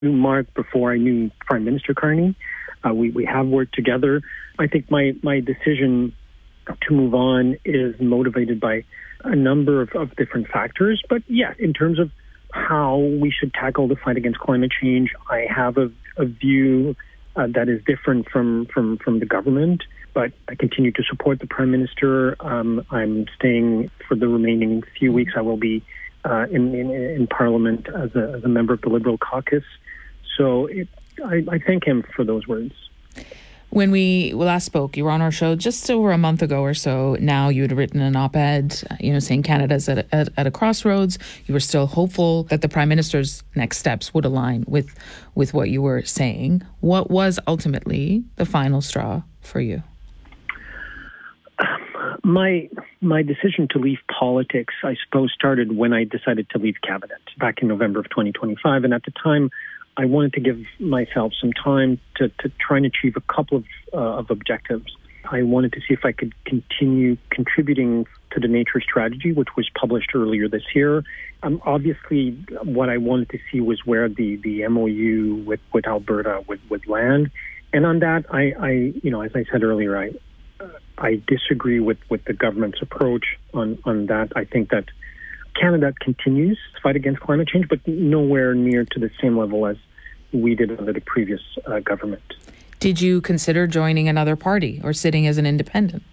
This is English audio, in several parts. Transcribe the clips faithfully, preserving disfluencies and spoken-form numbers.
knew Mark before I knew Prime Minister Carney. Uh, we, we have worked together. I think my, my decision to move on is motivated by a number of, of different factors. But yeah, in terms of how we should tackle the fight against climate change, I have a, a view uh, that is different from, from, from the government. But I continue to support the Prime Minister. Um, I'm staying for the remaining few weeks. I will be uh, in, in, in Parliament as a, as a member of the Liberal caucus. So it, I, I thank him for those words. When we last spoke, you were on our show just over a month ago or so. Now you had written an op-ed, you know, saying Canada's at a, at, at a crossroads. You were still hopeful that the Prime Minister's next steps would align with, with what you were saying. What was ultimately the final straw for you? My my decision to leave politics, I suppose, started when I decided to leave cabinet back in November of twenty twenty-five. And at the time, I wanted to give myself some time to, to try and achieve a couple of, uh, of objectives. I wanted to see if I could continue contributing to the nature strategy, which was published earlier this year. Um, obviously, what I wanted to see was where the, the M O U with, with Alberta would, would land. And on that, I, I, you know, as I said earlier, I I disagree with, with the government's approach on, on that. I think that Canada continues to fight against climate change, but nowhere near to the same level as we did under the previous uh, government. Did you consider joining another party or sitting as an independent?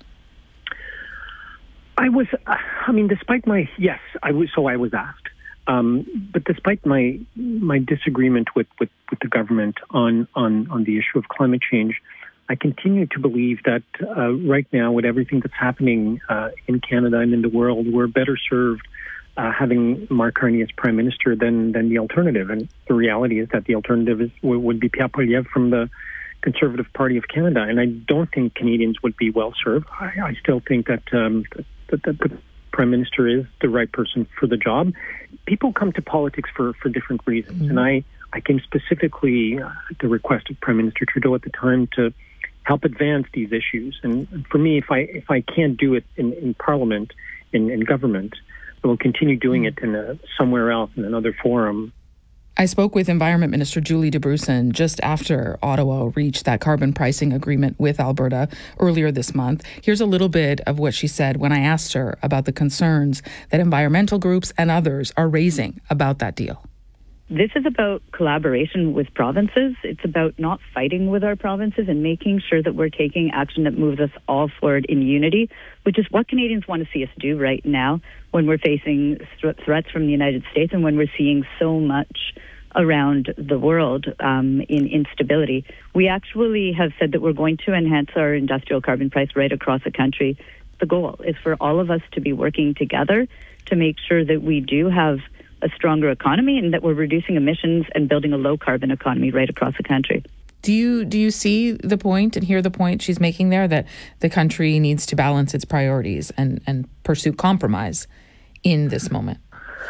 I was, uh, I mean, despite my, yes, I was, so I was asked. Um, but despite my my disagreement with, with, with the government on, on, on the issue of climate change, I continue to believe that uh, right now, with everything that's happening uh, in Canada and in the world, we're better served uh, having Mark Carney as Prime Minister than than the alternative. And the reality is that the alternative is would be Pierre Poilievre from the Conservative Party of Canada. And I don't think Canadians would be well served. I, I still think that, um, that, that the Prime Minister is the right person for the job. People come to politics for, for different reasons. Mm-hmm. And I, I came specifically uh, at the request of Prime Minister Trudeau at the time to help advance these issues. And for me, if I if I can't do it in, in Parliament, in, in government, I will continue doing it in a, somewhere else, in another forum. I spoke with Environment Minister Julie Debrusin just after Ottawa reached that carbon pricing agreement with Alberta earlier this month. Here's a little bit of what she said when I asked her about the concerns that environmental groups and others are raising about that deal. This is about collaboration with provinces. It's about not fighting with our provinces and making sure that we're taking action that moves us all forward in unity, which is what Canadians want to see us do right now when we're facing th- threats from the United States and when we're seeing so much around the world um, in instability. We actually have said that we're going to enhance our industrial carbon price right across the country. The goal is for all of us to be working together to make sure that we do have a stronger economy and that we're reducing emissions and building a low carbon economy right across the country. Do you do you see the point and hear the point she's making there, that the country needs to balance its priorities and, and pursue compromise in this moment?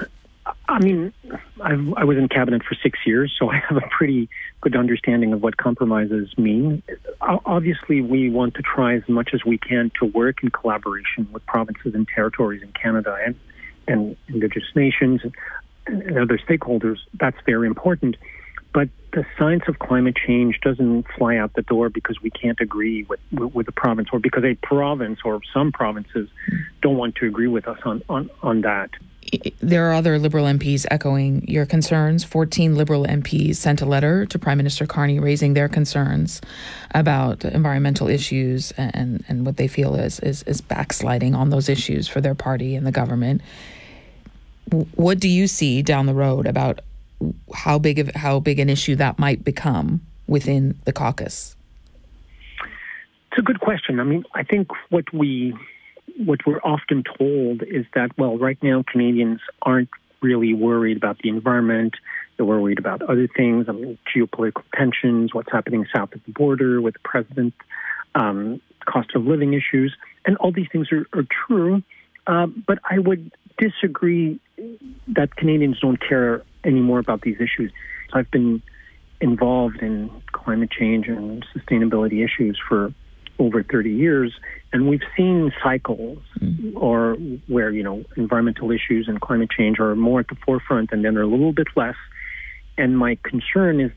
I mean, I've, I was in cabinet for six years, so I have a pretty good understanding of what compromises mean. Obviously, we want to try as much as we can to work in collaboration with provinces and territories in Canada and, and Indigenous nations and, and other stakeholders. That's very important. But the science of climate change doesn't fly out the door because we can't agree with, with, with a province, or because a province or some provinces don't want to agree with us on, on, on that. There are other Liberal M Ps echoing your concerns. fourteen Liberal M Ps sent a letter to Prime Minister Carney raising their concerns about environmental issues and, and what they feel is, is, is backsliding on those issues for their party and the government. What do you see down the road about how big of how big an issue that might become within the caucus? It's a good question. I mean, I think what we what we're often told is that, well, right now Canadians aren't really worried about the environment. They're worried about other things. I mean, geopolitical tensions, what's happening south of the border with the president, um, cost of living issues, and all these things are, are true. Uh, but I would disagree that Canadians don't care anymore about these issues. I've been involved in climate change and sustainability issues for over thirty years, and we've seen cycles mm. or where, you know, environmental issues and climate change are more at the forefront and then they're a little bit less. and my concern is